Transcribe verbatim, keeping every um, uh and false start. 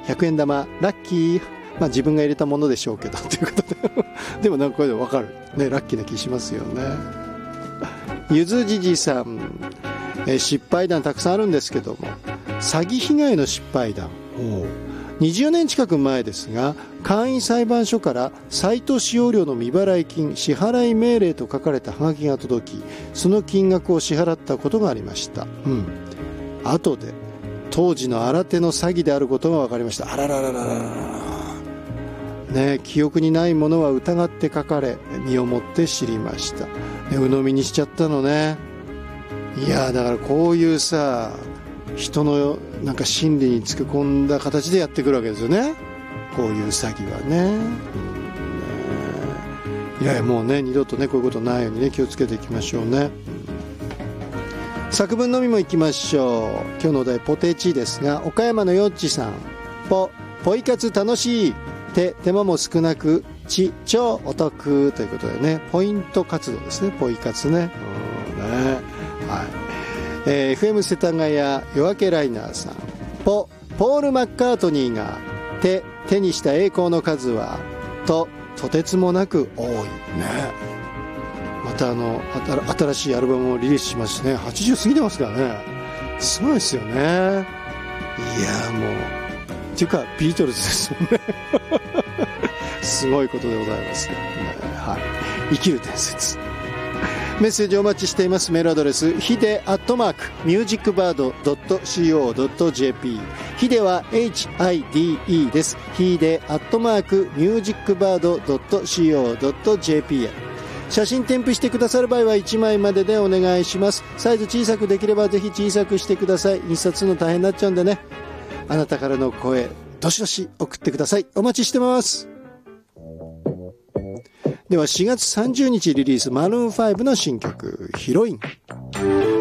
ひゃくえん玉ラッキー、まあ自分が入れたものでしょうけどということででもなんかこれで分かるね、ラッキーな気しますよね。ゆずじじさん、えー、失敗談たくさんあるんですけども、詐欺被害の失敗談、にじゅうねん近く前ですが、簡易裁判所からサイト使用料の未払い金支払い命令と書かれたハガキが届き、その金額を支払ったことがありました。うん。後で当時の新手の詐欺であることが分かりました。あららららららね、記憶にないものは疑って書かれ、身をもって知りました。ね、鵜呑みにしちゃったのね。いやだからこういうさ、人のなんか心理につけ込んだ形でやってくるわけですよね、こういう詐欺はね。うん、ね、いやいやもうね、二度とねこういうことないようにね気をつけていきましょうね。作文のみもいきましょう。今日のお題ポテチですが、岡山のよっちさん、ポポイ活楽しい、手手間も少なくち超お得ということでね、ポイント活動ですね、ポイ活ね。うんね、はい。えー、エフエム 世田谷夜明けライナーさん、ポポール・マッカートニーが手手にした栄光の数はととてつもなく多いね。またあの新しいアルバムをリリースしましてね、はちじゅう過ぎてますからね、すごいですよね。いやもうっていうかビートルズですもんねすごいことでございますね。はい、生きる伝説。メッセージお待ちしています。メールアドレスヒデアットマークミュージックバードドットシーオードットジェーピー、 ヒデは エイチアイディーイー です。ヒデアットマークミュージックバードドットシーオードットジェーピー へ。写真添付してくださる場合はいちまいまででお願いします。サイズ小さくできればぜひ小さくしてください。印刷するの大変になっちゃうんでね。あなたからの声どしどし送ってください。お待ちしてます。ではしがつさんじゅうにちリリース、マルーンファイブの新曲ヒロイン。